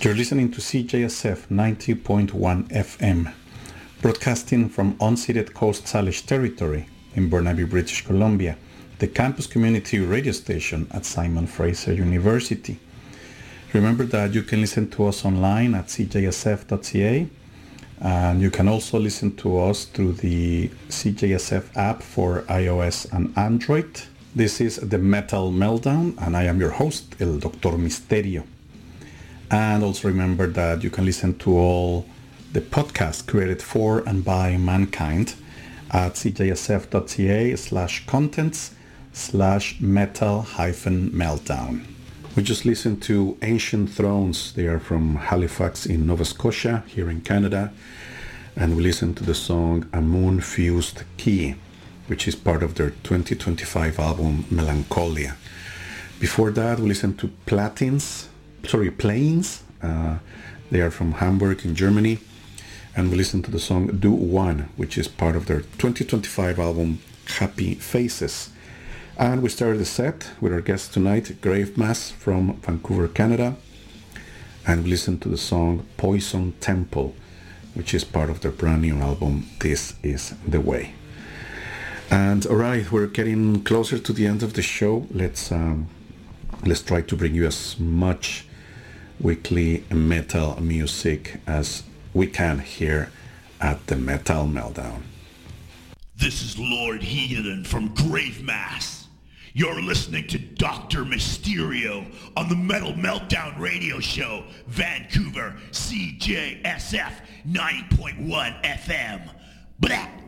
You're listening to CJSF 90.1 FM, broadcasting from unceded Coast Salish territory in Burnaby, British Columbia, the campus community radio station at Simon Fraser University. Remember that you can listen to us online at cjsf.ca, and you can also listen to us through the CJSF app for iOS and Android. This is the Metal Meltdown, and I am your host, El Doctor Misterio. And also remember that you can listen to all the podcasts created for and by mankind at cjsf.ca/contents/metal-meltdown. We just listened to Ancient Thrones. They are from Halifax in Nova Scotia, here in Canada. And we listened to the song A Moon Fused Key, which is part of their 2025 album Melancholia. Before that, we listened to Plains. They are from Hamburg in Germany. And we listened to the song Do One, which is part of their 2025 album Happy Faces. And we started the set with our guest tonight, Grave Mass from Vancouver, Canada. And we listened to the song Poison Temple, which is part of their brand new album This Is the Way. And alright, we're getting closer to the end of the show. Let's try to bring you as much weekly metal music as we can here at the Metal Meltdown. This is Lord Heathen from Grave Mass. You're listening to Dr. Mysterio on the Metal Meltdown radio show, Vancouver, CJSF 90.1 FM. Blah!